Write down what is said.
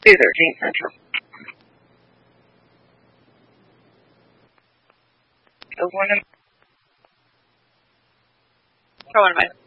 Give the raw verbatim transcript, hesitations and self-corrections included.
two thirteen Central. So one of, so one of my